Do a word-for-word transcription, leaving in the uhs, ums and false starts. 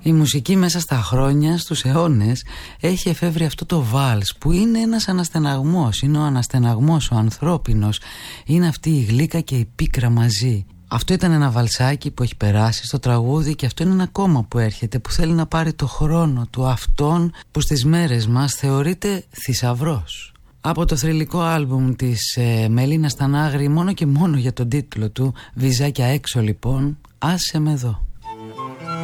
Η μουσική μέσα στα χρόνια, στους αιώνες, έχει εφεύρει αυτό το βάλς που είναι ένας αναστεναγμός. Είναι ο αναστεναγμός, ο ανθρώπινος. Είναι αυτή η γλύκα και η πίκρα μαζί. Αυτό ήταν ένα βαλσάκι που έχει περάσει στο τραγούδι και αυτό είναι ένα ακόμα που έρχεται, που θέλει να πάρει το χρόνο του αυτόν που στις μέρες μας θεωρείται θησαυρός. Από το θρυλικό άλμπουμ της ε, Μελίνα Στανάγρη, μόνο και μόνο για τον τίτλο του, βυζάκια έξω λοιπόν, άσε με εδώ.